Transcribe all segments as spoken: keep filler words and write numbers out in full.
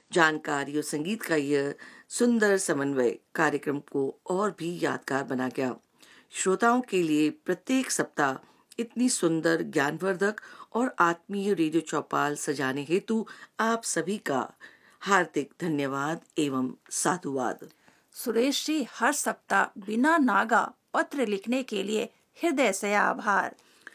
जानकारी और संगीत का यह सुंदर समन्वय कार्यक्रम को और भी यादगार बना गया। श्रोताओं के लिए प्रत्येक सप्ताह इतनी सुंदर, ज्ञानवर्धक और आत्मीय रेडियो चौपाल सजाने हेतु आप सभी का हार्दिक धन्यवाद एवं साधुवाद। सुरेश जी, हर सप्ताह बिना नागा पत्र लिखने के लिए हृदय से आभार।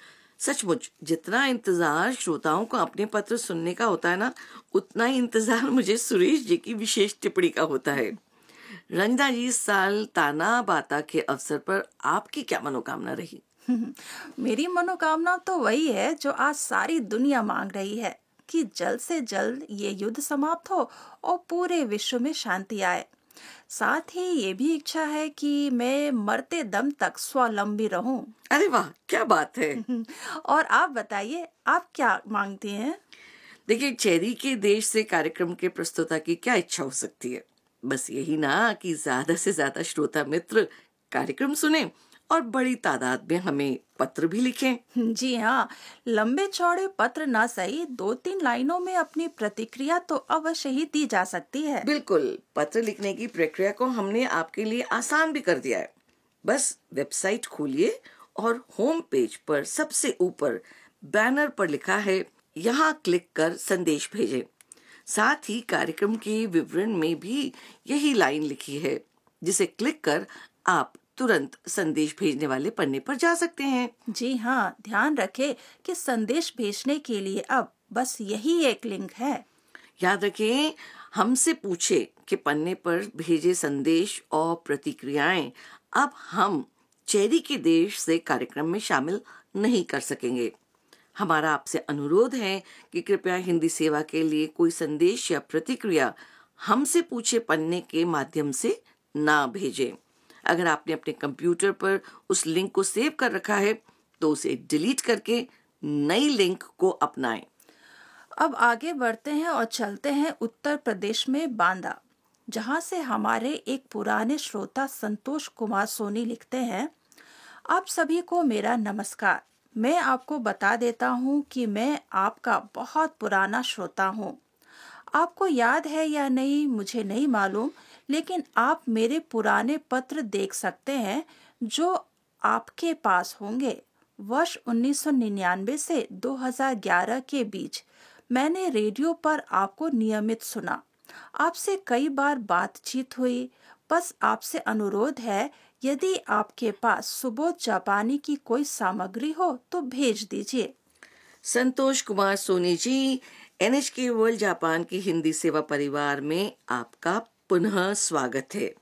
सचमुच जितना इंतजार श्रोताओं को अपने पत्र सुनने का होता है ना, उतना ही इंतजार मुझे सुरेश जी की विशेष टिप्पणी का होता है। रंजना जी, इस साल ताना बाता के अवसर पर आपकी क्या मनोकामना रही? मेरी मनोकामना तो वही है जो आज सारी दुनिया मांग रही है कि जल्द से जल्द ये युद्ध समाप्त हो और पूरे विश्व में शांति आए। साथ ही ये भी इच्छा है कि मैं मरते दम तक स्वावलंबी रहूं। अरे वाह, क्या बात है। और आप बताइए, आप क्या मांगती हैं? देखिए, चेरी के देश से कार्यक्रम के प्रस्तुता की क्या इच्छा हो सकती है? बस यही ना कि ज्यादा से ज्यादा श्रोता मित्र कार्यक्रम सुने और बड़ी तादाद में हमें पत्र भी लिखें। जी हाँ, लंबे चौड़े पत्र ना सही, दो तीन लाइनों में अपनी प्रतिक्रिया तो अवश्य ही दी जा सकती है। बिल्कुल, पत्र लिखने की प्रक्रिया को हमने आपके लिए आसान भी कर दिया है। बस वेबसाइट खोलिए और होम पेज पर सबसे ऊपर बैनर पर लिखा है, यहाँ क्लिक कर संदेश भेजें। साथ ही कार्यक्रम के विवरण में भी यही लाइन लिखी है, जिसे क्लिक कर आप तुरंत संदेश भेजने वाले पन्ने पर जा सकते हैं। जी हाँ, ध्यान रखें कि संदेश भेजने के लिए अब बस यही एक लिंक है। याद रखें, हमसे पूछे कि पन्ने पर भेजे संदेश और प्रतिक्रियाएं अब हम चेरी के देश से कार्यक्रम में शामिल नहीं कर सकेंगे। हमारा आपसे अनुरोध है कि कृपया हिंदी सेवा के लिए कोई संदेश या प्रतिक्रिया हमसे पूछे पन्ने के माध्यम से ना भेजें। अगर आपने अपने कंप्यूटर पर उस लिंक को सेव कर रखा है तो उसे डिलीट करके नई लिंक को अपनाएं। अब आगे बढ़ते हैं और चलते हैं उत्तर प्रदेश में बांदा, जहां से हमारे एक पुराने श्रोता संतोष कुमार सोनी लिखते हैं। आप सभी को मेरा नमस्कार। मैं आपको बता देता हूं कि मैं आपका बहुत पुराना श्रोता हूं। आपको याद है या नहीं मुझे नहीं मालूम, लेकिन आप मेरे पुराने पत्र देख सकते हैं जो आपके पास होंगे। वर्ष उन्नीस सौ निन्यानवे से दो हज़ार ग्यारह के बीच मैंने रेडियो पर आपको नियमित सुना। आपसे कई बार बातचीत हुई। बस आपसे अनुरोध है, यदि आपके पास सुबोध जापानी की कोई सामग्री हो तो भेज दीजिए। Santosh Kumar Soni ji, NHK world Japan की हिंदी सेवा परिवार में आपका पुनः स्वागत है।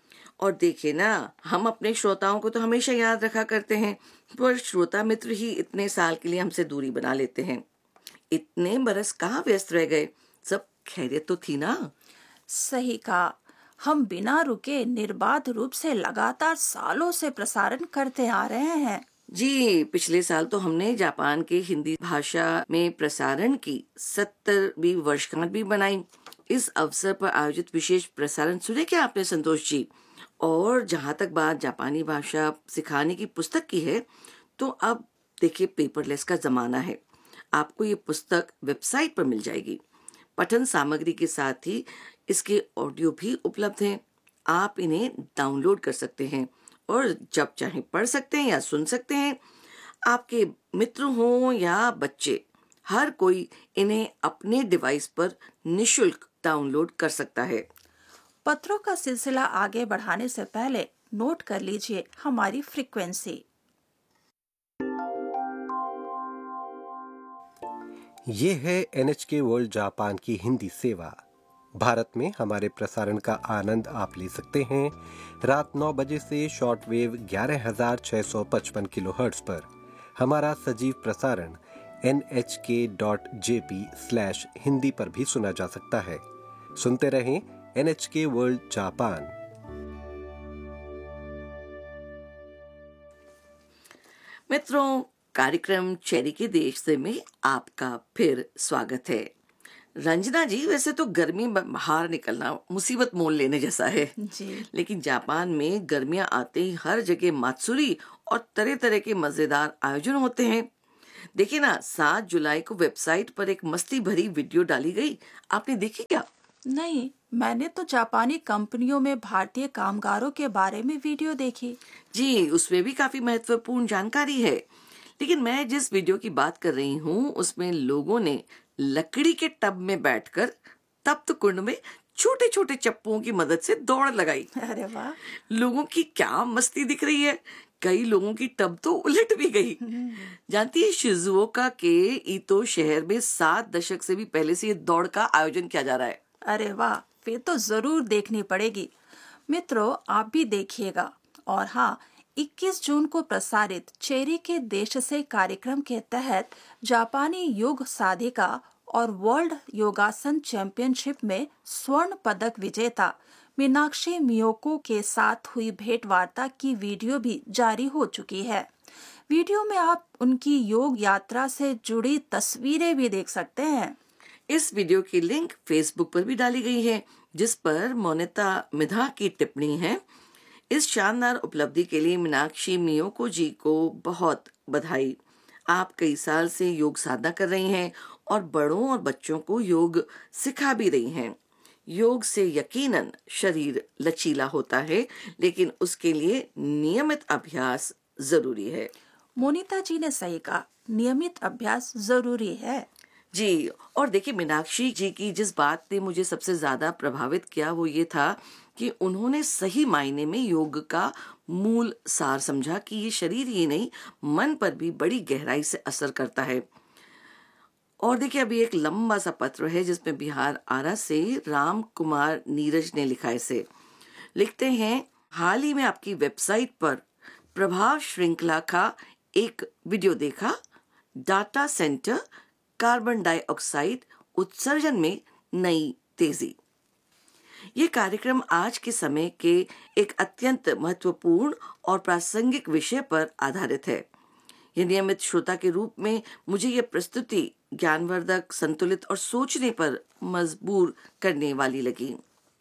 और देखिए ना, हम अपने श्रोताओं को तो हमेशा याद रखा करते हैं, पर श्रोता मित्र ही इतने साल के लिए हमसे दूरी बना लेते हैं। इतने बरस कहाँ व्यस्त रह गए? सब खैरियत तो थी ना? सही कहा। हम बिना रुके निर्बाध रूप से लगातार सालों से प्रसारण करते आ रहे हैं। जी, पिछले साल तो हमने जापान के हिंदी भाषा में प्रसारण की सत्तरवीं वर्षगांठ भी बनाई। इस अवसर पर आयोजित विशेष प्रसारण सुने क्या आपने संतोष जी? और जहाँ तक बात जापानी भाषा सिखाने की पुस्तक की है, तो अब देखिए, पेपरलेस का जमाना है। आपको ये पुस्तक वेबसाइट पर मिल जाएगी। पठन सामग्री के साथ ही इसके ऑडियो भी उपलब्ध हैं। आप इन्हें डाउनलोड कर सकते हैं और जब चाहे पढ़ सकते हैं या सुन सकते हैं। आपके मित्र हों या बच्चे, हर कोई इन्हें अपने डिवाइस पर निशुल्क डाउनलोड कर सकता है। पत्रों का सिलसिला आगे बढ़ाने से पहले नोट कर लीजिए हमारी फ्रीक्वेंसी। ये है एनएचके वर्ल्ड जापान की हिंदी सेवा। भारत में हमारे प्रसारण का आनंद आप ले सकते हैं रात नौ बजे से शॉर्टवेव ग्यारह हजार छह सौ पचपन किलोहर्ट्ज पर। हमारा सजीव प्रसारण एन एच के dot J P slash Hindi पर भी सुना जा सकता है। सुनते रहें एनएचके वर्ल्ड जापान। मित्रों, कार्यक्रम चेरी के देश से में आपका फिर स्वागत है। रंजना जी, वैसे तो गर्मी में बाहर निकलना मुसीबत मोल लेने जैसा है जी। लेकिन जापान में गर्मियां आते ही हर जगह मात्सुरी और तरह तरह के मजेदार आयोजन होते हैं। देखिए ना, सात जुलाई को वेबसाइट पर एक मस्ती भरी वीडियो डाली गई, आपने देखी क्या? नहीं, मैंने तो जापानी कंपनियों में भारतीय कामगारों के बारे में वीडियो देखी। जी, उसमें भी काफी महत्वपूर्ण जानकारी है। लेकिन मैं जिस वीडियो की बात कर रही हूँ उसमें लोगों ने लकड़ी के टब में बैठकर तप्त कुंड में छोटे छोटे चप्पुओं की मदद से दौड़ लगाई। अरे वाह! लोगों की क्या मस्ती दिख रही है। कई लोगों की टब तो उलट भी गई। जानती है, शिजुओका के ईतो शहर में सात दशक से भी पहले से ये दौड़ का आयोजन किया जा रहा है। अरे वाह, फिर तो जरूर देखनी पड़ेगी। मित्रों, आप भी देखिएगा। और हाँ, इक्कीस जून को प्रसारित चेरी के देश से कार्यक्रम के तहत जापानी योग साधिका और वर्ल्ड योगासन चैंपियनशिप में स्वर्ण पदक विजेता मीनाक्षी मियोको के साथ हुई भेंट वार्ता की वीडियो भी जारी हो चुकी है। वीडियो में आप उनकी योग यात्रा से जुड़ी तस्वीरें भी देख सकते हैं। इस वीडियो की लिंक फेसबुक पर भी डाली गई है, जिस पर मोनिता मिधा की टिप्पणी है। इस शानदार उपलब्धि के लिए मीनाक्षी मियोको जी को बहुत बधाई। आप कई साल से योग साधना कर रही हैं और बड़ों और बच्चों को योग सिखा भी रही हैं। योग से यकीनन शरीर लचीला होता है, लेकिन उसके लिए नियमित अभ्यास जरूरी है। मोनिता जी ने सही कहा, नियमित अभ्यास जरूरी है। जी, और देखिए, मीनाक्षी जी की जिस बात ने मुझे सबसे ज्यादा प्रभावित किया वो ये था कि उन्होंने सही मायने में योग का मूल सार समझा कि ये शरीर ही नहीं, मन पर भी बड़ी गहराई से असर करता है। और देखिए, अभी एक लंबा सा पत्र है जिसमें बिहार आरा से राम कुमार नीरज ने लिखा है। इसे लिखते हैं, हाल ही में आपकी वेबसाइट पर प्रभाव श्रृंखला का एक वीडियो देखा। डाटा सेंटर कार्बन डाइऑक्साइड उत्सर्जन में नई तेजी। ये कार्यक्रम आज के समय के एक अत्यंत महत्वपूर्ण और प्रासंगिक विषय पर आधारित है। ये नियमित श्रोता के रूप में मुझे ये प्रस्तुति ज्ञानवर्धक, संतुलित और सोचने पर मजबूर करने वाली लगी।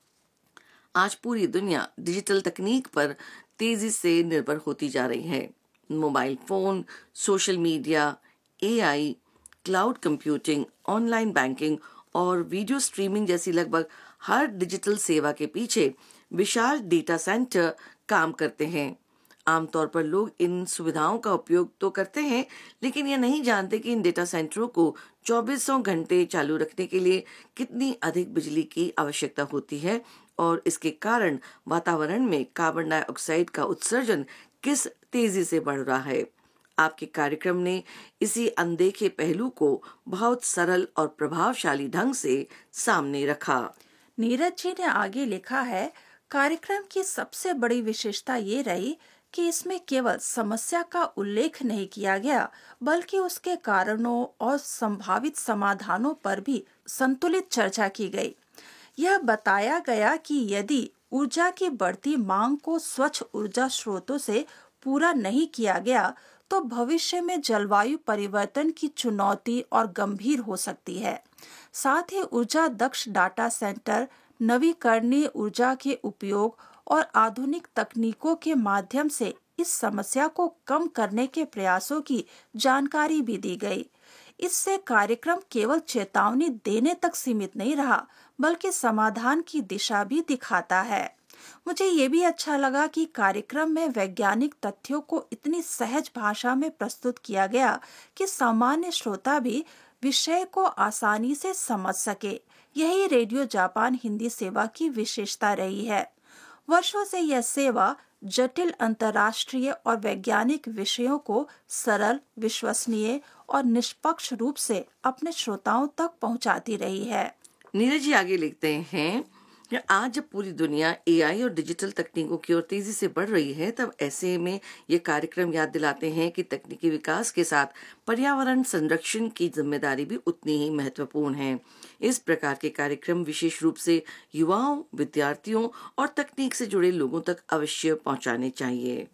आज पूरी दुनिया डिजिटल तकनीक पर तेजी से निर्भर होती जा रही है। Mobile phone, social media, AI, cloud computing, online banking और वीडियो स्ट्रीमिंग जैसी लगभग हर डिजिटल सेवा के पीछे विशाल डेटा सेंटर काम करते हैं। आमतौर पर लोग इन सुविधाओं का उपयोग तो करते हैं, लेकिन ये नहीं जानते कि इन डेटा सेंटरों को चौबीसों घंटे चालू रखने के लिए कितनी अधिक बिजली की आवश्यकता होती है और इसके कारण वातावरण में कार्बन डाइऑक्साइड का उत्सर्जन किस तेजी से बढ़ रहा है। आपके कार्यक्रम ने इसी अनदेखे पहलू को बहुत सरल और प्रभावशाली ढंग से सामने रखा। नीरज जी ने आगे लिखा है, कार्यक्रम की सबसे बड़ी विशेषता ये रही कि इसमें केवल समस्या का उल्लेख नहीं किया गया, बल्कि उसके कारणों और संभावित समाधानों पर भी संतुलित चर्चा की गई। यह बताया गया कि यदि ऊर्जा की बढ़ती मांग को स्वच्छ ऊर्जा स्रोतों से पूरा नहीं किया गया तो भविष्य में जलवायु परिवर्तन की चुनौती और गंभीर हो सकती है। साथ ही ऊर्जा दक्ष डाटा सेंटर, नवीकरणीय ऊर्जा के उपयोग और आधुनिक तकनीकों के माध्यम से इस समस्या को कम करने के प्रयासों की जानकारी भी दी गई। इससे कार्यक्रम केवल चेतावनी देने तक सीमित नहीं रहा, बल्कि समाधान की दिशा भी दिखाता है। मुझे ये भी अच्छा लगा कि कार्यक्रम में वैज्ञानिक तथ्यों को इतनी सहज भाषा में प्रस्तुत किया गया कि सामान्य श्रोता भी विषय को आसानी से समझ सके। यही रेडियो जापान हिंदी सेवा की विशेषता रही है। वर्षों से यह सेवा जटिल अंतर्राष्ट्रीय और वैज्ञानिक विषयों को सरल, विश्वसनीय और निष्पक्ष रूप से अपने श्रोताओं तक पहुंचाती रही है। नीरज जी आगे लिखते हैं, आज जब पूरी दुनिया एआई और डिजिटल तकनीकों की ओर तेजी से बढ़ रही है, तब ऐसे में ये कार्यक्रम याद दिलाते हैं कि तकनीकी विकास के साथ पर्यावरण संरक्षण की जिम्मेदारी भी उतनी ही महत्वपूर्ण है। इस प्रकार के कार्यक्रम विशेष रूप से युवाओं, विद्यार्थियों और तकनीक से जुड़े लोगों तक अवश्य पहुंचाने चाहिए।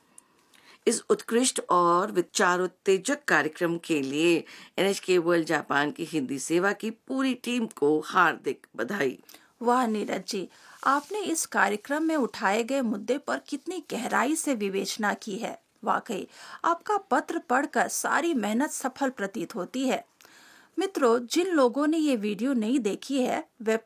इस उत्कृष्ट और विचारोत्तेजक कार्यक्रम के लिए एनएचके वर्ल्ड जापान की हिंदी सेवा की पूरी टीम को हार्दिक बधाई। वाह नीरज जी, आपने इस कार्यक्रम में उठाए गए मुद्दे पर कितनी गहराई से विवेचना की है। वाकई आपका पत्र पढ़कर सारी मेहनत सफल प्रतीत होती है। मित्रों, जिन लोगों ने ये वीडियो नहीं देखी है, वे